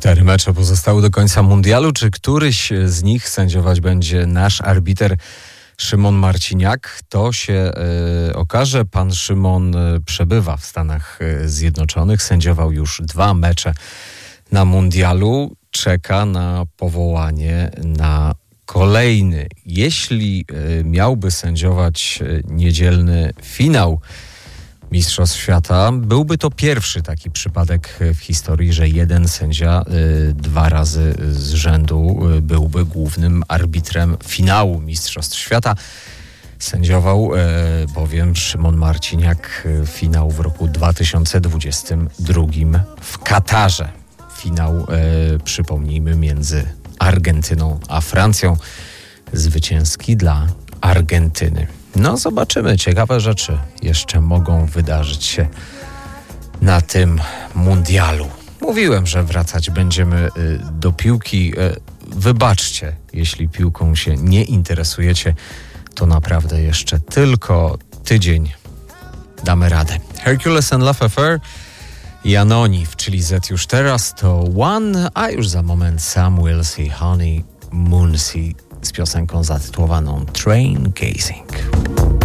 4 mecze pozostały do końca mundialu. Czy któryś z nich sędziować będzie nasz arbiter Szymon Marciniak? To się okaże. Pan Szymon przebywa w Stanach Zjednoczonych. Sędziował już 2 mecze na mundialu. Czeka na powołanie na kolejny. Jeśli miałby sędziować niedzielny finał Mistrzostw Świata, byłby to pierwszy taki przypadek w historii, że jeden sędzia 2 razy z rzędu byłby głównym arbitrem finału Mistrzostw Świata. Sędziował bowiem Szymon Marciniak finał w roku 2022 w Katarze. Finał, przypomnijmy, między Argentyną a Francją. Zwycięski dla Argentyny. No zobaczymy, ciekawe rzeczy jeszcze mogą wydarzyć się na tym mundialu. Mówiłem, że wracać będziemy do piłki. Wybaczcie, jeśli piłką się nie interesujecie, to naprawdę jeszcze tylko tydzień damy radę. Hercules and Love Affair i Anonif, czyli Z już teraz to One, a już za moment Sam Willsey, Honey Moonsey z piosenką zatytułowaną Train Gazing.